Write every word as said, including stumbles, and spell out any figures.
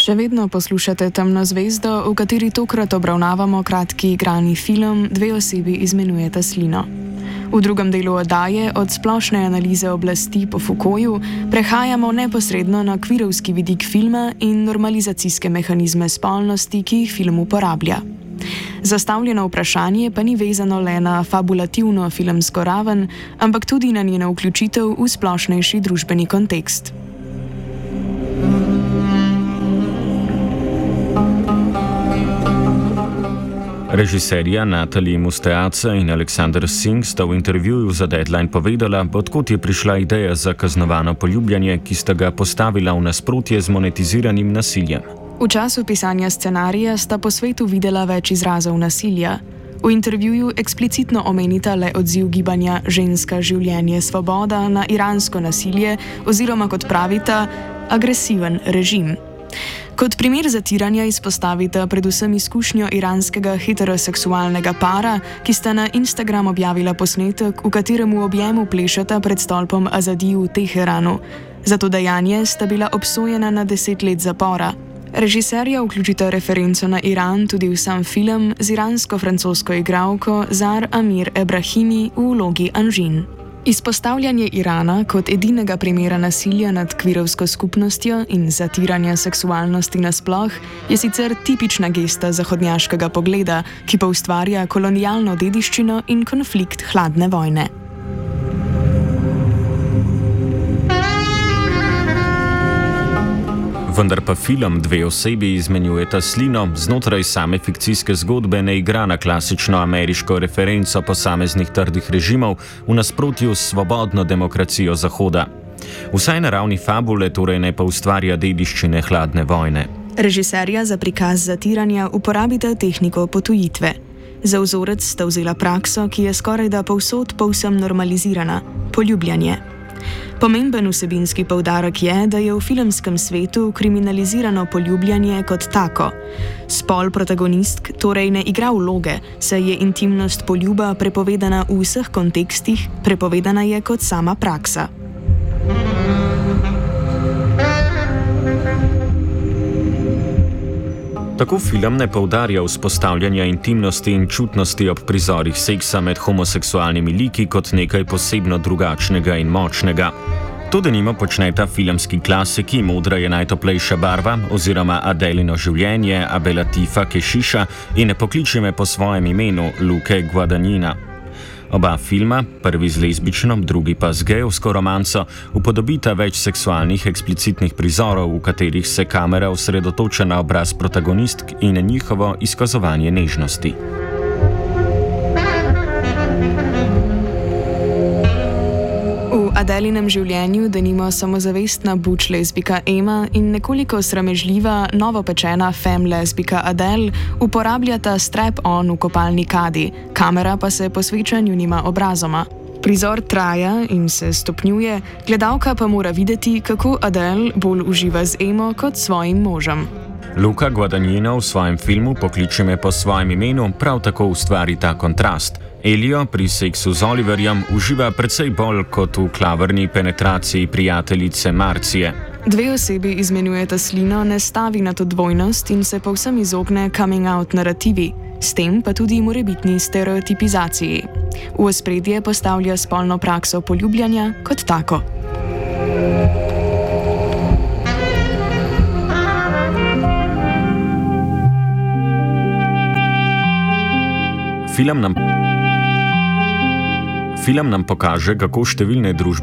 Še vedno poslušate Temno zvezdo, v kateri tokrat obravnavamo kratki igrani film Dve osebi izmenujeta slino. V drugem delu oddaje od splošne analize oblasti po Foucaultu prehajamo neposredno na kvirovski vidik filma in normalizacijske mehanizme spolnosti, ki jih film uporablja. Zastavljeno vprašanje pa ni vezano le na fabulativno filmsko raven, ampak tudi na njeno vključitev v splošnejši družbeni kontekst. Režiserja Natalie Musteaca in Alexander Singh sta v intervjuju za Deadline povedala, odkot je prišla ideja za kaznovano poljubljanje, ki sta ga postavila v nasprotje z monetiziranim nasiljem. V času pisanja scenarija sta po svetu videla več izrazov nasilja. V intervjuju eksplicitno omenita le odziv gibanja Ženska življenje svoboda na iransko nasilje oziroma, kot pravita, agresiven režim. Kot primer zatiranja izpostavita predvsem izkušnjo iranskega heteroseksualnega para, ki sta na Instagram objavila posnetek, v katerem v objemu plešata pred stolpom Azadi v Teheranu. Za to dejanje sta bila obsojena na deset let zapora. Režiserja vključita referenco na Iran tudi v sam film z iransko-francosko igralko Zahra Amir Ebrahimi v vlogi Anžin. Izpostavljanje Irana kot edinega primera nasilja nad kvirovsko skupnostjo in zatiranja seksualnosti nasploh je sicer tipična gesta zahodnjaškega pogleda, ki pa ustvarja kolonialno dediščino in konflikt hladne vojne. Vendar pa film Dve osebi izmenjujeta slino znotraj same fikcijske zgodbe ne igra na klasično ameriško referenco posameznih trdih režimov v nasprotju s svobodno demokracijo Zahoda. Vsaj na ravni fabule torej ne pa ustvarja dediščine hladne vojne. Režiserja za prikaz zatiranja uporabita tehniko potujitve. Za vzorec sta vzela prakso, ki je skorajda povsod povsem normalizirana – poljubljanje. Pomemben vsebinski poudarek je, da je v filmskem svetu kriminalizirano poljubljanje kot tako. Spol protagonistk torej ne igra vloge, saj je intimnost poljuba prepovedana v vseh kontekstih, prepovedana je kot sama praksa. Tako film ne poudarja vzpostavljanja intimnosti in čutnosti ob prizorih seksa med homoseksualnimi liki kot nekaj posebno drugačnega in močnega. To denimo počneta filmski klasiki Modra je najtoplejša barva oziroma Adelino življenje Abdelateefa Keshiša in Ne pokliči me po svojem imenu Luke Guadagnina. Oba filma, prvi z lezbično, drugi pa z gejevsko romanco, upodobita več seksualnih eksplicitnih prizorov, v katerih se kamera osredotoča na obraz protagonistk in njihovo izkazovanje nežnosti. V Adelinem življenju denimo samozavestna buč lezbika Emma in nekoliko sramežljiva, novopečena fem lezbika Adele uporabljata strap-on v kopalni kadi, kamera pa se posveča njunima obrazoma. Prizor traja in se stopnjuje, gledalka pa mora videti, kako Adele bolj uživa z Emmo kot svojim možem. Luca Guadagnino v svojem filmu Pokliči me po svojem imenu prav tako ustvari ta kontrast. Elio pri seksu z Oliverjem uživa precej bolj kot v klavrni penetraciji prijateljice Marcije. Dve osebi izmenjujeta slino ne stavi na to dvojnost in se povsem izogne coming out narativi, s tem pa tudi morebitni stereotipizaciji. V ospredje postavlja spolno prakso poljubljanja kot tako. Film nam Film nam pokaže, kako številne družbe